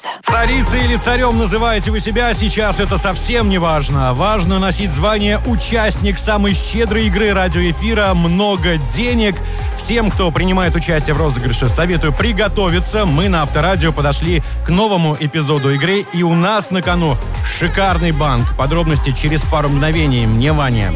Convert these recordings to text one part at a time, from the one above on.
Царицей или царем называете вы себя, сейчас это совсем не важно. Важно носить звание «Участник самой щедрой игры радиоэфира «Много денег». Всем, кто принимает участие в розыгрыше, советую приготовиться. Мы на Авторадио подошли к новому эпизоду игры, и у нас на кону шикарный банк. Подробности через пару мгновений. Внимание!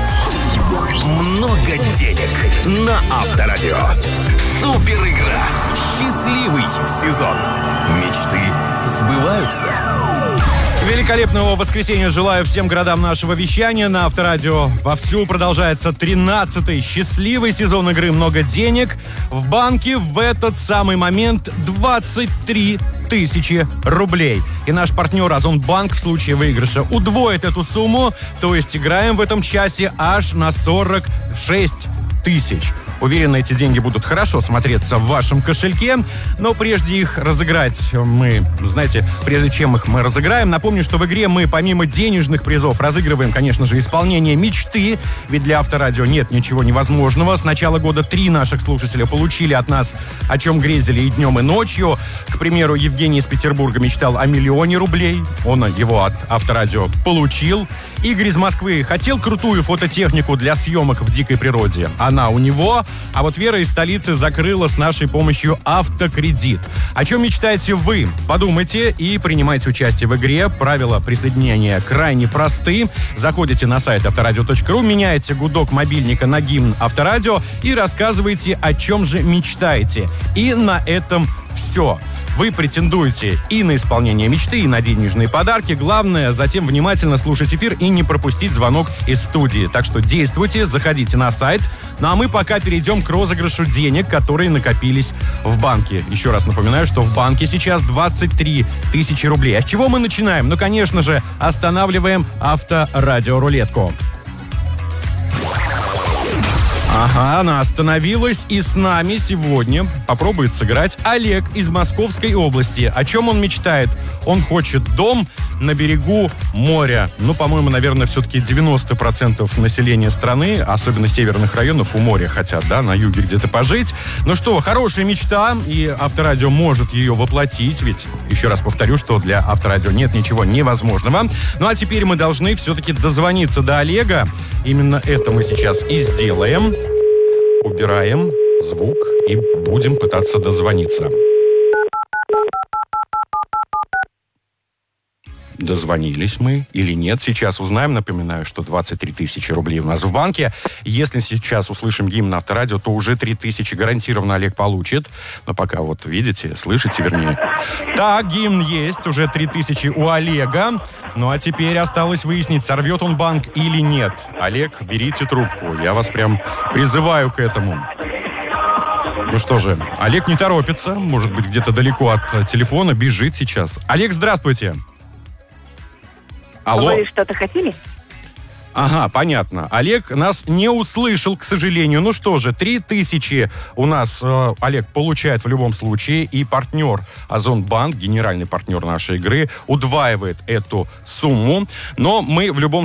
Много денег на Авторадио. Супер игра. Счастливый сезон. Мечты сбываются. Великолепного воскресенья желаю всем городам нашего вещания. На Авторадио вовсю продолжается 13-й счастливый сезон игры «Много денег». В банке в этот самый момент 23 тысячи рублей. И наш партнер Озонбанк в случае выигрыша удвоит эту сумму, то есть играем в этом часе аж на 46 тысяч. Уверен, эти деньги будут хорошо смотреться в вашем кошельке, но прежде их разыграть прежде чем их мы разыграем, напомню, что в игре мы помимо денежных призов разыгрываем, конечно же, исполнение мечты, ведь для Авторадио нет ничего невозможного. С начала года 3 наших слушателя получили от нас, о чем грезили и днем, и ночью. К примеру, Евгений из Петербурга мечтал о 1 000 000 рублей, он его от Авторадио получил. Игорь из Москвы хотел крутую фототехнику для съемок в дикой природе, она у него. А вот Вера из столицы закрыла с нашей помощью автокредит. О чем мечтаете вы? Подумайте и принимайте участие в игре. Правила присоединения крайне просты. Заходите на сайт авторадио.ру, меняете гудок мобильника на гимн Авторадио и рассказывайте, о чем же мечтаете. И на этом все. Вы претендуете и на исполнение мечты, и на денежные подарки. Главное, затем внимательно слушать эфир и не пропустить звонок из студии. Так что действуйте, заходите на сайт. Ну а мы пока перейдем к розыгрышу денег, которые накопились в банке. Еще раз напоминаю, что в банке сейчас 23 тысячи рублей. А с чего мы начинаем? Ну, конечно же, останавливаем авторадиорулетку. Ага, она остановилась, и с нами сегодня попробует сыграть Олег из Московской области. О чем он мечтает? Он хочет дом на берегу моря. Ну, по-моему, наверное, все-таки 90% населения страны, особенно северных районов, у моря хотят, да, на юге где-то пожить. Ну что, хорошая мечта, и Авторадио может ее воплотить, ведь, еще раз повторю, что для Авторадио нет ничего невозможного. Ну, а теперь мы должны все-таки дозвониться до Олега. Именно это мы сейчас и сделаем. Убираем звук и будем пытаться дозвониться. Дозвонились мы или нет, сейчас узнаем. Напоминаю, что 23 тысячи рублей у нас в банке. Если сейчас услышим гимн Авторадио, то уже 3 тысячи гарантированно Олег получит. Но пока вот видите, слышите, вернее. Так, гимн есть, уже 3 тысячи у Олега. Ну а теперь осталось выяснить, сорвет он банк или нет. Олег, берите трубку, я вас прям призываю к этому. Ну что же, Олег не торопится, может быть, где-то далеко от телефона, бежит сейчас. Олег, здравствуйте. Алло. Вы что-то хотели? Ага, понятно. Олег нас не услышал, к сожалению. Ну что же, 3 тысячи у нас Олег получает в любом случае. И партнер Озонбанк, генеральный партнер нашей игры, удваивает эту сумму. Но мы в любом